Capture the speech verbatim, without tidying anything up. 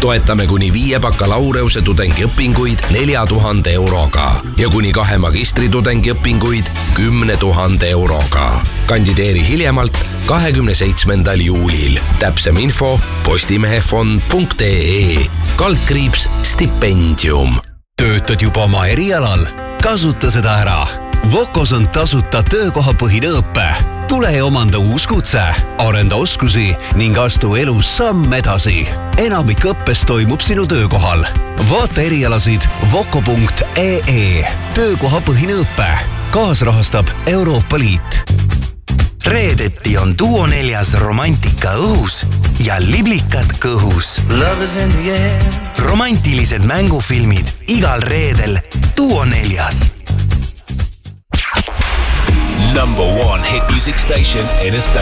Toetame kuni viie bakalaureuse tudengi õpinguid nelja tuhande euroga ja kuni kahe magistri tudengi õpinguid kümne tuhande euroga. Kandideeri hiljemalt kahekümne seitsmendal juulil. Täpsem info postimehefond punkt ee kaldkriips stipendium. Töötad juba oma erialal? Kasuta seda ära. Vocos on tasuta töökohapõhine õppe. Tule ja omanda uus kutse, arenda oskusi ning astu elus samm edasi. Enamik õppes toimub sinu töökohal. Vaata erialasid voco punkt ee. Töökohapõhine õppe. Kaasrahastab Euroopa Liit. Reedeti on Duo neljas romantika õhus ja liblikad kõhus. Romantilised mängufilmid igal reedel Duo neljas. Number one hit music station in Estonia.